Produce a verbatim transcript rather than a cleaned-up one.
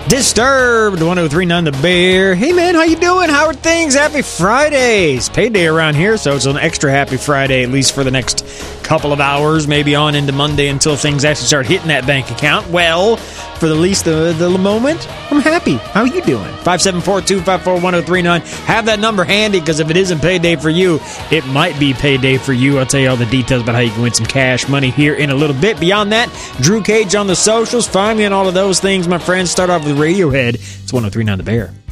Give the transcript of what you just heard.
Disturbed, one oh three point nine The Bear. Hey, man, how you doing? How are things? Happy Fridays. Payday around here, so it's an extra happy Friday, at least for the next couple of hours, maybe on into Monday until things actually start hitting that bank account. Well, for the least the, the moment, I'm happy. How you doing? five seven four, two five four, one oh three nine. Have that number handy, because if it isn't payday for you, it might be payday for you. I'll tell you all the details about how you can win some cash money here in a little bit. Beyond that, Drew Cage on the socials. Find me on all of those things, my friends. Start off with Radiohead. It's one oh three point nine The Bear.